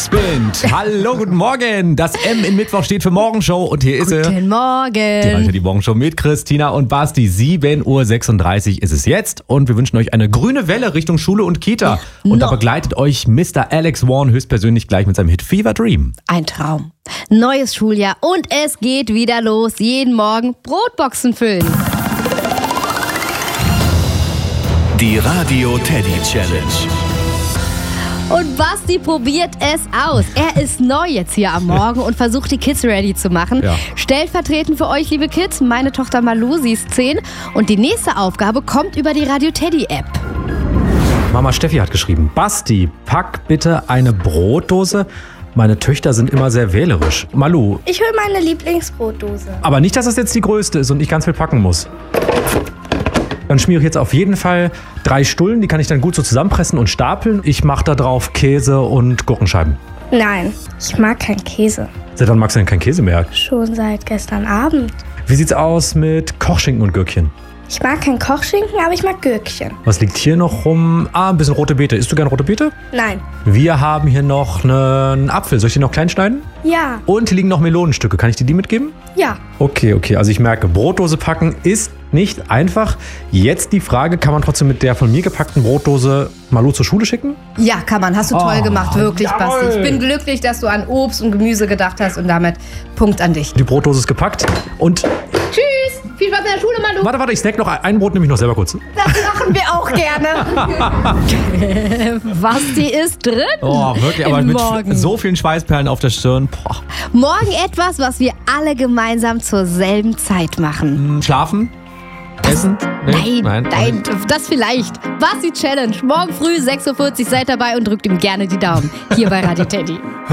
Spint. Hallo, guten Morgen. Das M in Mittwoch steht für Morgenshow und hier ist sie. Guten Morgen. Die Morgenshow mit Christina und Basti. 7:36 Uhr ist es jetzt und wir wünschen euch eine grüne Welle Richtung Schule und Kita. Und da begleitet euch Mr. Alex Warren höchstpersönlich gleich mit seinem Hit Fever Dream. Ein Traum. Neues Schuljahr und es geht wieder los. Jeden Morgen Brotboxen füllen. Die Radio Teddy Challenge. Und Basti probiert es aus. Er ist neu jetzt hier am Morgen und versucht, die Kids ready zu machen. Ja. Stellvertretend für euch, liebe Kids, meine Tochter Malu, sie ist 10. Und die nächste Aufgabe kommt über die Radio Teddy App. Mama Steffi hat geschrieben, Basti, pack bitte eine Brotdose. Meine Töchter sind immer sehr wählerisch. Malu, Ich hole meine Lieblingsbrotdose. aber nicht, dass das jetzt die größte ist und ich ganz viel packen muss. Dann schmiere ich jetzt auf jeden Fall 3 Stullen, die kann ich dann gut so zusammenpressen und stapeln. Ich mache da drauf Käse und Gurkenscheiben. Nein, ich mag keinen Käse. Seit wann magst du denn keinen Käse mehr? Schon seit gestern Abend. Wie sieht's aus mit Kochschinken und Gürkchen? Ich mag keinen Kochschinken, aber ich mag Gürkchen. Was liegt hier noch rum? Ein bisschen rote Beete. Isst du gern rote Beete? Nein. Wir haben hier noch einen Apfel. Soll ich den noch klein schneiden? Ja. Und hier liegen noch Melonenstücke. Kann ich dir die mitgeben? Ja. Okay. Also ich merke, Brotdose packen ist nicht einfach. Jetzt die Frage, kann man trotzdem mit der von mir gepackten Brotdose Malu zur Schule schicken? Ja, kann man. Hast du toll gemacht, wirklich, jawohl. Basti. Ich bin glücklich, dass du an Obst und Gemüse gedacht hast und damit Punkt an dich. Die Brotdose ist gepackt. Und Tschüss. Viel Spaß in der Schule, Malu. warte, ich snack noch ein Brot, nehme ich noch selber kurz. Das machen wir auch gerne. Basti ist drin. Oh, wirklich, aber mit Morgen. so vielen Schweißperlen auf der Stirn. Boah. Morgen etwas, was wir alle gemeinsam zur selben Zeit machen. Schlafen? Essen? Nee? Nein, das vielleicht. Basti Challenge. Morgen früh 6:40 Uhr seid dabei und drückt ihm gerne die Daumen. Hier bei Radio Teddy.